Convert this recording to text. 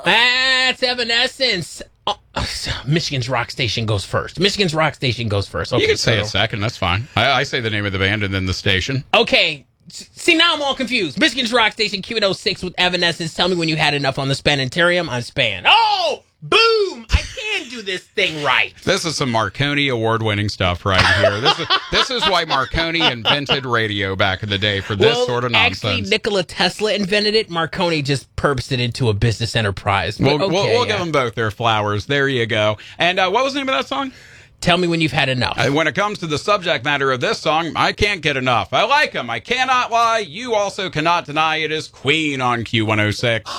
That's Evanescence. Oh, Michigan's Rock Station goes first. Michigan's Rock Station goes first. Okay, You can say a second. That's fine. I say the name of the band and then the station. Okay. See, now I'm all confused. Michigan's Rock Station, Q106 with Evanescence. Tell me when you had enough on the Spanitarium. I'm Span. Oh, boom! I can do this thing right. This is some Marconi award-winning stuff right here. This is why Marconi invented radio back in the day for this sort of nonsense. Actually, Nikola Tesla invented it. Marconi just purposed it into a business enterprise. We'll give them both their flowers. There you go. And what was the name of that song? Tell me when you've had enough. When it comes to the subject matter of this song, I can't get enough. I like them. I cannot lie. You also cannot deny it is Queen on Q106.